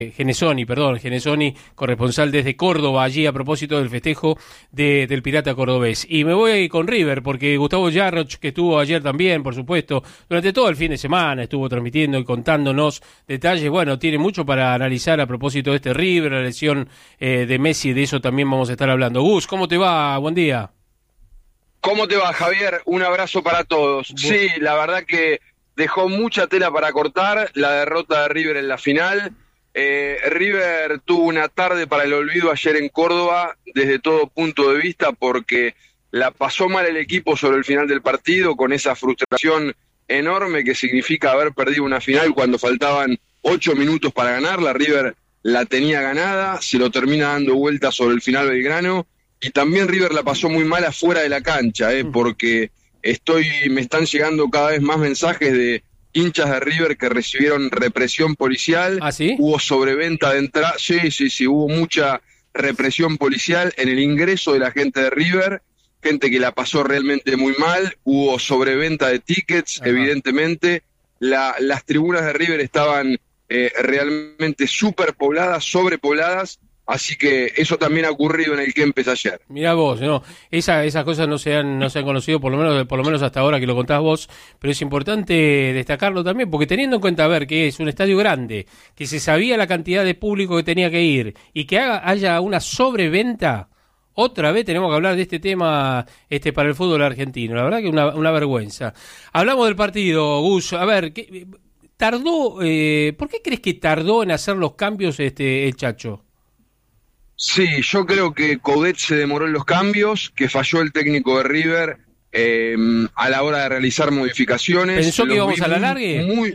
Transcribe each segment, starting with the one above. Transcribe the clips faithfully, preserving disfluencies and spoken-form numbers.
Genesoni, perdón, Genesoni, corresponsal desde Córdoba, allí a propósito del festejo de, del Pirata Cordobés. Y me voy con River, porque Gustavo Yarroch, que estuvo ayer también, por supuesto, durante todo el fin de semana, estuvo transmitiendo y contándonos detalles. Bueno, tiene mucho para analizar a propósito de este River, la lesión eh, de Messi, de eso también vamos a estar hablando. Gus, ¿cómo te va? Buen día. ¿Cómo te va, Javier? Un abrazo para todos. Sí, la verdad que dejó mucha tela para cortar la derrota de River en la final. Eh, River tuvo una tarde para el olvido ayer en Córdoba desde todo punto de vista, porque la pasó mal el equipo sobre el final del partido, con esa frustración enorme que significa haber perdido una final cuando faltaban ocho minutos para ganarla. River la tenía ganada, se lo termina dando vuelta sobre el final Belgrano, y también River la pasó muy mal afuera de la cancha, eh, porque estoy me están llegando cada vez más mensajes de hinchas de River que recibieron represión policial. ¿Ah, sí? Hubo sobreventa de entrada, sí, sí, sí, hubo mucha represión policial en el ingreso de la gente de River, gente que la pasó realmente muy mal, hubo sobreventa de tickets. Ajá. Evidentemente, la, las tribunas de River estaban eh, realmente superpobladas, sobrepobladas. Así que eso también ha ocurrido en el Kempes ayer. Mirá vos, no, esa, esas cosas no se han, no se han conocido, por lo menos, por lo menos hasta ahora que lo contás vos, pero es importante destacarlo también, porque teniendo en cuenta, a ver, que es un estadio grande, que se sabía la cantidad de público que tenía que ir, y que haga, haya una sobreventa, otra vez tenemos que hablar de este tema este para el fútbol argentino, la verdad que una, una vergüenza. Hablamos del partido, Gus, a ver, ¿qué, tardó, eh, ¿por qué crees que tardó en hacer los cambios este el Chacho? Sí, yo creo que Coudet se demoró en los cambios, que falló el técnico de River eh, a la hora de realizar modificaciones. ¿Pensó que íbamos a la largue? Muy...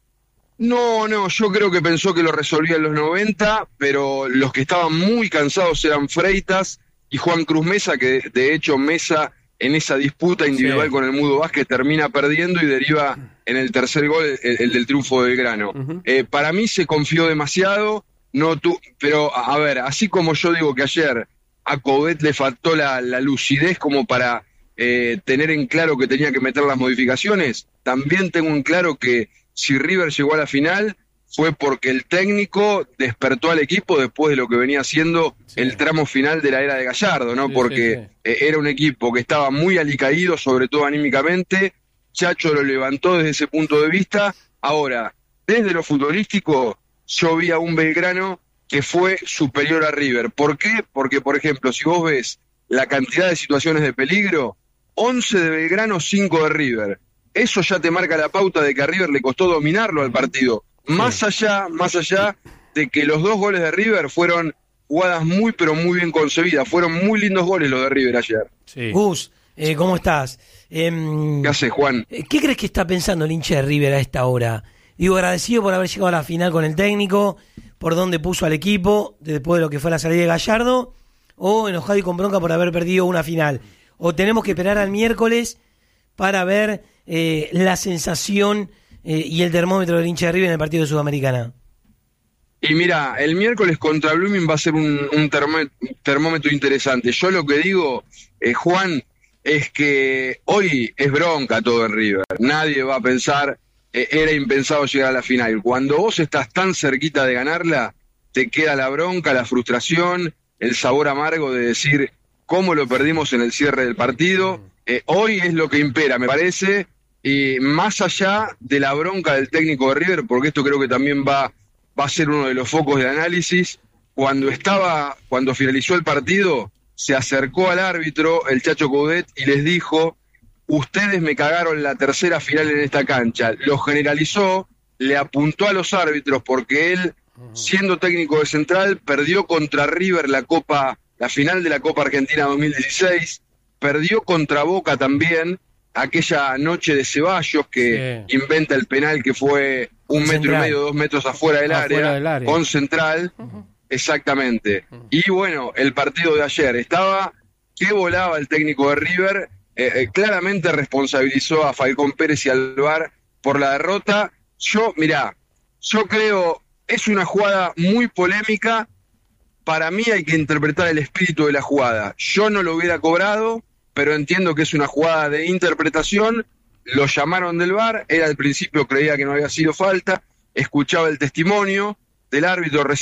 No, no, yo creo que pensó que lo resolvía en los noventa, pero los que estaban muy cansados eran Freitas y Juan Cruz Mesa, que de hecho Mesa en esa disputa individual, sí, con el Mudo Vázquez termina perdiendo y deriva en el tercer gol, el, el del triunfo de Belgrano. Uh-huh. Eh, para mí se confió demasiado. No tú, pero a ver, así como yo digo que ayer a Coudet le faltó la, la lucidez como para eh, tener en claro que tenía que meter las modificaciones, también tengo en claro que si River llegó a la final fue porque el técnico despertó al equipo después de lo que venía haciendo, sí, el tramo final de la era de Gallardo, ¿no? Sí, porque sí, sí. Eh, era un equipo que estaba muy alicaído, sobre todo anímicamente. Chacho lo levantó desde ese punto de vista. Ahora, desde lo futbolístico, yo vi a un Belgrano que fue superior a River. ¿Por qué? Porque, por ejemplo, si vos ves la cantidad de situaciones de peligro, once de Belgrano, cinco de River. Eso ya te marca la pauta de que a River le costó dominarlo al partido. Más sí. allá, más allá de que los dos goles de River fueron jugadas muy, pero muy bien concebidas. Fueron muy lindos goles los de River ayer. Sí. Gus, eh, ¿cómo estás? Eh, ¿Qué haces, Juan? ¿Qué crees que está pensando el hincha de River a esta hora? Digo, agradecido por haber llegado a la final con el técnico, por dónde puso al equipo, después de lo que fue la salida de Gallardo, o enojado y con bronca por haber perdido una final. O tenemos que esperar al miércoles para ver eh, la sensación eh, y el termómetro del hincha de River en el partido de Sudamericana. Y mira, el miércoles contra Blooming va a ser un, un termómetro interesante. Yo lo que digo, eh, Juan, es que hoy es bronca todo en River. Nadie va a pensar... Era impensado llegar a la final. Cuando vos estás tan cerquita de ganarla, te queda la bronca, la frustración, el sabor amargo de decir cómo lo perdimos en el cierre del partido. Eh, hoy es lo que impera, me parece, y más allá de la bronca del técnico de River, porque esto creo que también va, va a ser uno de los focos de análisis. Cuando estaba, cuando finalizó el partido, se acercó al árbitro, el Chacho Coudet, y les dijo: ustedes me cagaron la tercera final en esta cancha. Lo generalizó, le apuntó a los árbitros porque él, siendo técnico de Central, perdió contra River la Copa, la final de la Copa Argentina dos mil dieciséis, perdió contra Boca también, aquella noche de Ceballos que sí. inventa el penal que fue un metro Central. y medio, dos metros afuera del, afuera área, del área, con Central, uh-huh. exactamente. Uh-huh. Y bueno, el partido de ayer, estaba que volaba el técnico de River. Eh, eh, claramente responsabilizó a Falcón Pérez y al V A R por la derrota. Yo, mirá, yo creo, es una jugada muy polémica. Para mí hay que interpretar el espíritu de la jugada. Yo no lo hubiera cobrado, pero entiendo que es una jugada de interpretación. Lo llamaron del V A R, él al principio creía que no había sido falta, escuchaba el testimonio, del árbitro